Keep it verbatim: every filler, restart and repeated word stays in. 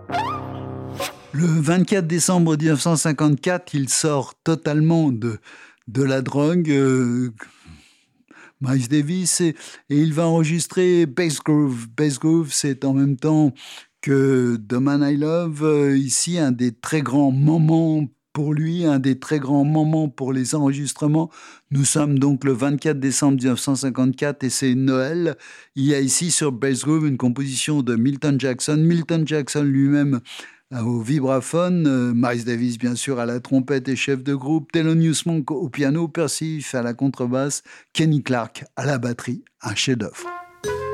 Le vingt-quatre décembre mille neuf cent cinquante-quatre, il sort totalement de, de la drogue, euh, Miles Davis, et, et il va enregistrer Bass Groove. Bass Groove, c'est en même temps que The Man I Love, euh, ici un des très grands moments pour lui, un des très grands moments pour les enregistrements. Nous sommes donc le vingt-quatre décembre mille neuf cent cinquante-quatre et c'est Noël. Il y a ici sur Bass Groove une composition de Milton Jackson. Milton Jackson lui-même euh, au vibraphone, euh, Miles Davis bien sûr à la trompette et chef de groupe, Thelonious Monk au piano, Percy à la contrebasse, Kenny Clarke à la batterie, un chef-d'œuvre.